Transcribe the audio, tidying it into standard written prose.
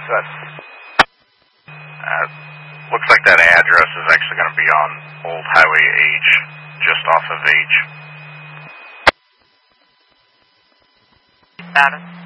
Good. Looks like that address is actually going to be on Old Highway H, just off of H. Got it.